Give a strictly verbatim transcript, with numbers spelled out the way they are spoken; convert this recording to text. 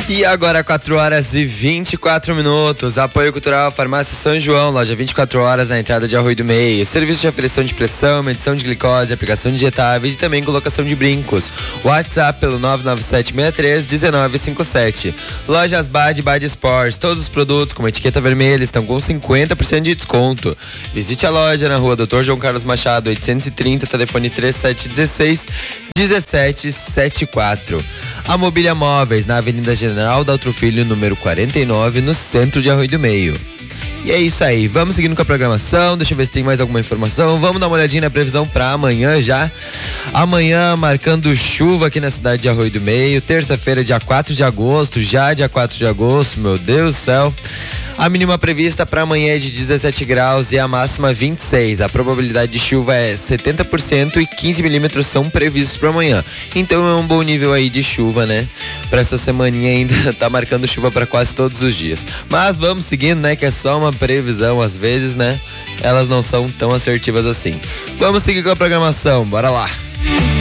E agora quatro horas e vinte e quatro minutos. Apoio Cultural Farmácia São João, loja vinte e quatro horas na entrada de Arroio do Meio. Serviço de aferição de pressão, medição de glicose, aplicação de injetáveis e também colocação de brincos. WhatsApp pelo nove nove sete seis três um nove cinco sete. Lojas Bad Bad Sports. Todos os produtos com etiqueta vermelha estão com cinquenta por cento de desconto. Visite a loja na rua doutor João Carlos Machado, oitocentos e trinta, telefone três sete um seis, um sete sete quatro. A Mobília Móveis, na Avenida General Daltro Filho, número quarenta e nove, no centro de Arroio do Meio. E é isso aí, vamos seguindo com a programação. Deixa eu ver se tem mais alguma informação. Vamos dar uma olhadinha na previsão para amanhã já. Amanhã marcando chuva aqui na cidade de Arroio do Meio. Terça-feira, dia quatro de agosto, já dia quatro de agosto, meu Deus do céu. A mínima prevista para amanhã é de dezessete graus e a máxima vinte e seis. A probabilidade de chuva é setenta por cento e quinze milímetros são previstos para amanhã. Então é um bom nível aí de chuva, né? Para essa semaninha ainda tá marcando chuva para quase todos os dias. Mas vamos seguindo, né? Que é só uma previsão, às vezes, né? Elas não são tão assertivas assim. Vamos seguir com a programação, bora lá!